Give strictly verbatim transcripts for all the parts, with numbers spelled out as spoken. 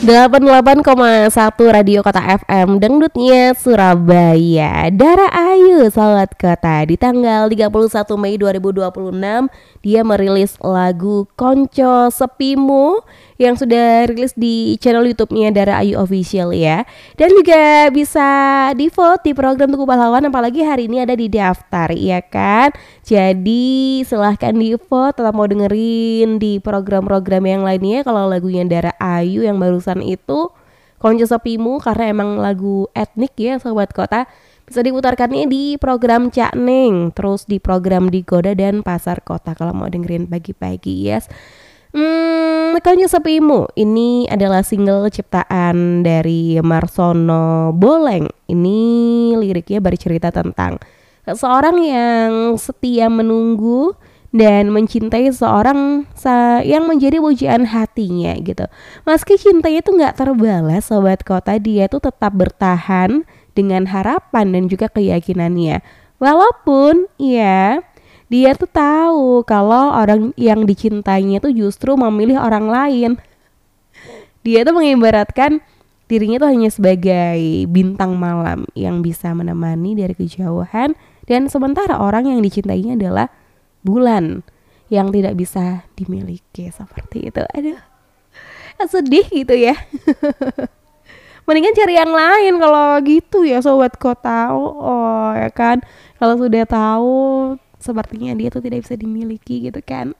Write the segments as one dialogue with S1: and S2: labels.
S1: delapan puluh delapan koma satu Radio Kota F M Dangdutnya Surabaya. Dara Ayu, sahabat kota, di tanggal tiga puluh satu Mei dua ribu dua puluh enam dia merilis lagu Konco Sepimu yang sudah rilis di channel YouTube-nya Dara Ayu Official ya. Dan juga bisa di-vote di program Tugu Pahlawan, apalagi hari ini ada di daftar ya kan. Jadi silahkan di-vote, tetap mau dengerin di program-program yang lainnya. Kalau lagunya Dara Ayu yang barusan itu Konco Sepimu, karena emang lagu etnik ya sobat kota, bisa diputarkannya di program Cak Neng, terus di program Digoda dan Pasar Kota kalau mau dengerin pagi-pagi yes. Hmm, Konco Sepimu ini adalah single ciptaan dari Marsono Boleng. Ini liriknya bercerita tentang seorang yang setia menunggu dan mencintai seorang yang menjadi pujaan hatinya gitu. Meski cintanya itu gak terbalas sobat kota, dia tuh tetap bertahan dengan harapan dan juga keyakinannya. Walaupun ya dia tuh tahu kalau orang yang dicintainya tuh justru memilih orang lain. Dia tuh mengibaratkan dirinya tuh hanya sebagai bintang malam yang bisa menemani dari kejauhan, dan sementara orang yang dicintainya adalah bulan yang tidak bisa dimiliki, seperti itu. Aduh, sedih gitu ya. Mendingan cari yang lain kalau gitu ya sobat kota. Oh, oh ya kan, kalau sudah tahu sepertinya dia tuh tidak bisa dimiliki gitu kan.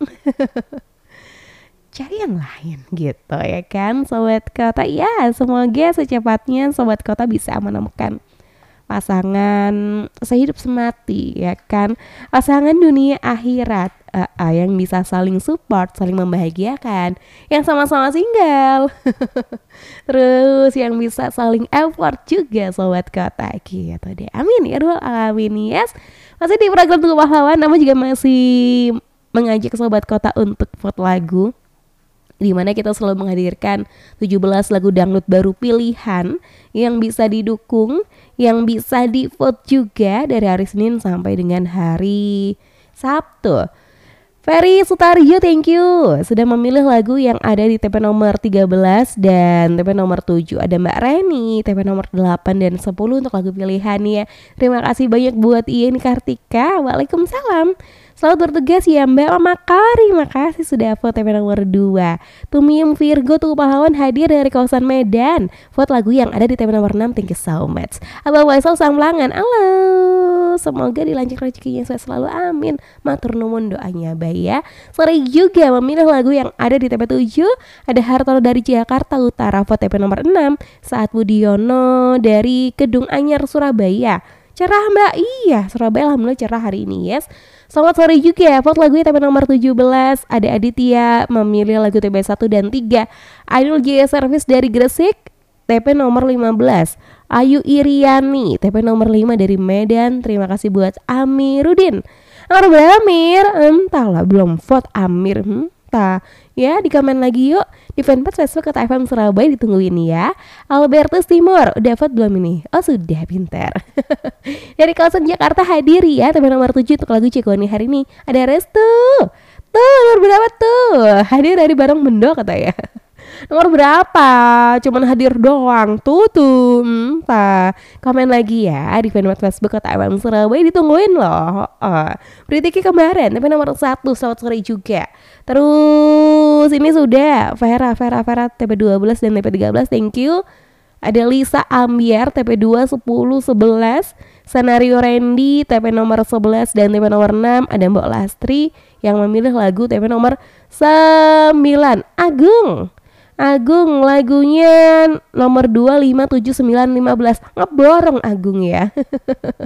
S1: Cari yang lain gitu ya kan sobat kota. Ya semoga secepatnya sobat kota bisa menemukan pasangan sehidup semati ya kan, pasangan dunia akhirat uh, uh, yang bisa saling support, saling membahagiakan, yang sama-sama single. Terus yang bisa saling effort juga sobat kota gitu deh. Amin ya rabbal alamin. Yes, masih di program Tugu Pahlawan, nama juga masih mengajak sobat kota untuk vote lagu, di mana kita selalu menghadirkan tujuh belas lagu dangdut baru pilihan yang bisa didukung, yang bisa di-vote juga dari hari Senin sampai dengan hari Sabtu. Ferry Sutarjo, thank you sudah memilih lagu yang ada di T P nomor tiga belas dan T P nomor tujuh. Ada Mbak Reni, T P nomor delapan dan sepuluh untuk lagu pilihannya. Terima kasih banyak buat Ian Kartika. Waalaikumsalam. Selamat bertugas ya Mbak Makari. Makasih sudah vote T P nomor dua. Tumim Virgo Tugu Pahlawan hadir dari kawasan Medan. Vote lagu yang ada di T P nomor enam. Thank you so much. Abang Waisal Samblangan, halo, semoga dilancarkan rezekinya selalu, amin. Matur nuwun doanya Mbak ya. Sore juga memilih lagu yang ada di T P tujuh. Ada Hartono dari Jakarta Utara, vote T P nomor enam. Saat Budiono dari Kedung Anyar Surabaya. Cerah Mbak, iya Surabaya alhamdulillah cerah hari ini yes. Selamat sore juga, vote lagu T P nomor tujuh belas. Ada Aditya memilih lagu T P satu dan tiga. Ainul Jaya Service dari Gresik, T P nomor lima belas. Ayu Iriani, T P nomor lima dari Medan. Terima kasih buat Amirudin. Nomor berapa Amir? Entahlah, belum vote Amir. Hmm, entah. Ya, di komen lagi yuk di fanpage Facebook Kota F M Surabaya, ditungguin ya. Albertus Timur, udah vote belum ini? Oh sudah, pintar. Dari kawasan Jakarta hadir ya, T P nomor tujuh untuk lagu Cikoni hari ini. Ada Restu. Tuh, nomor berapa tuh? Hadir dari Barong Mendo katanya. Nomor berapa? Cuman hadir doang. Tuh tuh. Entah. Komen lagi ya di fanpage Facebook Kota F M Surabaya, ditungguin loh. Oh. Beritiki kemarin T P nomor satu. Selamat sore juga. Terus ini sudah Vera Vera Vera T P dua belas dan T P tiga belas. Thank you. Ada Lisa Ambiar T P dua, sepuluh, sebelas. Senario Randy T P nomor sebelas dan T P nomor enam. Ada Mbak Lastri yang memilih lagu T P nomor sembilan. Agung Agung lagunya nomor dua, lima, tujuh, sembilan, lima belas. Ngeborong Agung ya.